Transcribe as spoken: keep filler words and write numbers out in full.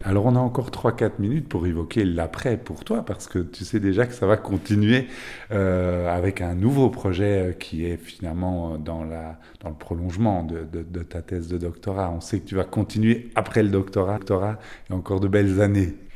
Alors on a encore trois quatre minutes pour évoquer l'après pour toi, parce que tu sais déjà que ça va continuer euh, avec un nouveau projet qui est finalement dans, la, dans le prolongement de, de, de ta thèse de doctorat. On sait que tu vas continuer après le doctorat, doctorat et encore de belles années.